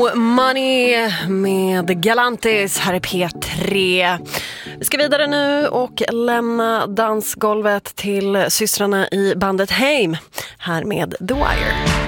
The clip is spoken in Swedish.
No Money med Galantis här i P3. Vi ska vidare nu och lämna dansgolvet till systrarna i bandet Haim här med The Wire.